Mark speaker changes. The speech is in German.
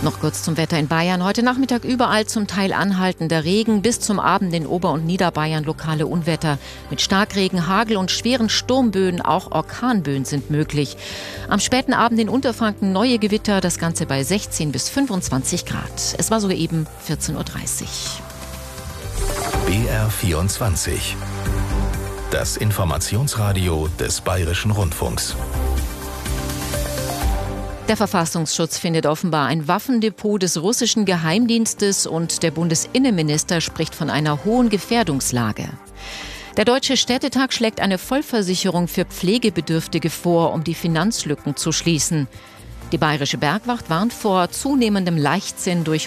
Speaker 1: Noch kurz zum Wetter in Bayern. Heute Nachmittag überall zum Teil anhaltender Regen. Bis zum Abend in Ober- und Niederbayern lokale Unwetter. Mit Starkregen, Hagel und schweren Sturmböen, auch Orkanböen sind möglich. Am späten Abend in Unterfranken neue Gewitter, das Ganze bei 16 bis 25 Grad. Es war soeben 14.30 Uhr.
Speaker 2: BR24. Das Informationsradio des Bayerischen Rundfunks.
Speaker 1: Der Verfassungsschutz findet offenbar ein Waffendepot des russischen Geheimdienstes und der Bundesinnenminister spricht von einer hohen Gefährdungslage. Der Deutsche Städtetag schlägt eine Vollversicherung für Pflegebedürftige vor, um die Finanzlücken zu schließen. Die Bayerische Bergwacht warnt vor zunehmendem Leichtsinn durch